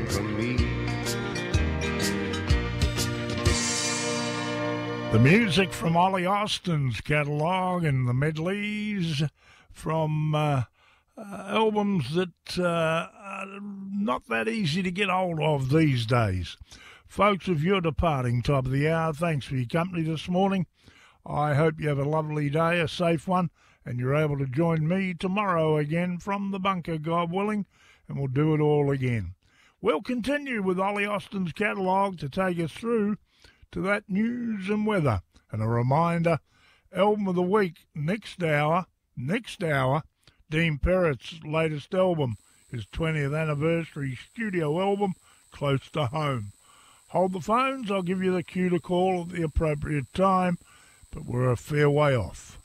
from me. The music from Ollie Austin's catalogue and the medleys from albums that are not that easy to get hold of these days. Folks, if you're departing top of the hour, thanks for your company this morning. I hope you have a lovely day, a safe one, and you're able to join me tomorrow again from the bunker, God willing, and we'll do it all again. We'll continue with Ollie Austin's catalogue to take us through to that news and weather. And a reminder, album of the week next hour, Dean Perrett's latest album, his 20th anniversary studio album, Close to Home. Hold the phones, I'll give you the cue to call at the appropriate time, but we're a fair way off.